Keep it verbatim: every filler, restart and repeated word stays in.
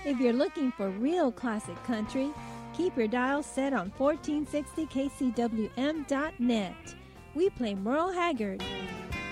If you're looking for real classic country, keep your dial set on fourteen sixty K C W M dot net. We play Merle Haggard,